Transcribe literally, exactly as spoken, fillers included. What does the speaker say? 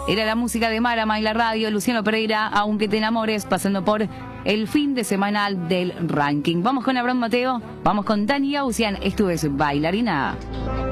Era la música de Marama y la radio, Luciano Pereira, Aunque te enamores, pasando por el fin de semana del ranking. Vamos con Abraham Mateo, vamos con Tania Ucian, esto es Bailarina.